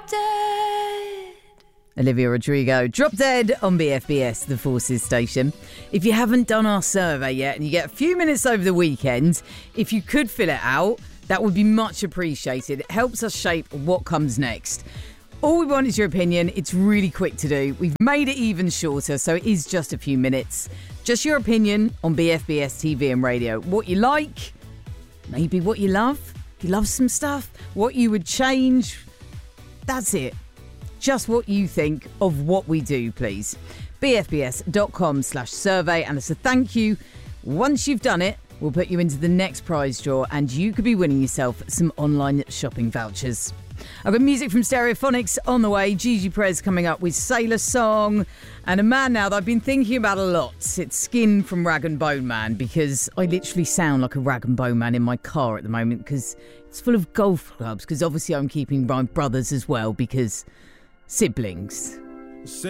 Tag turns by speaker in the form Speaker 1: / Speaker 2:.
Speaker 1: dead.
Speaker 2: Olivia Rodrigo, Drop Dead on BFBS, the Forces station. If you haven't done our survey yet and you get a few minutes over the weekend, if you could fill it out, that would be much appreciated. It helps us shape what comes next. All we want is your opinion. It's really quick to do. We've made it even shorter, so it is just a few minutes. Just your opinion on BFBS TV and radio. What you like, maybe what you love. If you love some stuff, what you would change. That's it. Just what you think of what we do, please. bfbs.com/survey. And as a thank you, once you've done it, we'll put you into the next prize draw and you could be winning yourself some online shopping vouchers. I've got music from Stereophonics on the way. Gigi Perez coming up with Sailor Song. And a man now that I've been thinking about a lot. It's Skin from Rag and Bone Man, because I literally sound like a Rag and Bone Man in my car at the moment because it's full of golf clubs. Because obviously I'm keeping my brothers as well because siblings.